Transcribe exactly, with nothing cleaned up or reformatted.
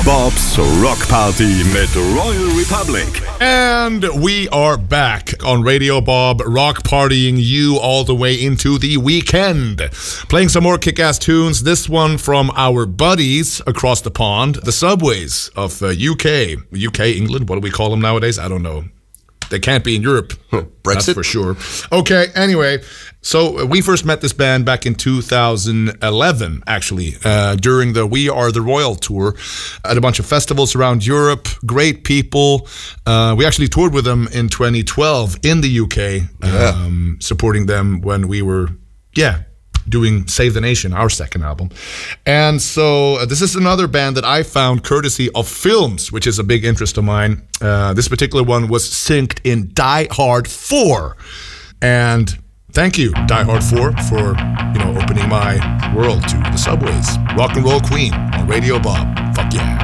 Bob's Rock Party mit Royal Republic. And we are back on Radio Bob, rock partying you all the way into the weekend. Playing some more kick-ass tunes, this one from our buddies across the pond, the Subways of uh, U K. U K, England, what do we call them nowadays? I don't know. They can't be in Europe. Brexit? That's for sure. Okay, anyway, so we first met this band back in two thousand eleven, actually, uh, during the We Are the Royal tour at a bunch of festivals around Europe. Great people. Uh, we actually toured with them in twenty twelve in the U K, Yeah. um, supporting them when we were, yeah, doing Save the Nation, our second album. And so uh, this is another band that I found courtesy of Films, which is a big interest of mine. Uh, this particular one was synced in Die Hard four. And thank you, Die Hard four, for, you know, opening my world to the Subways. Rock and Roll Queen on Radio Bob. Fuck yeah.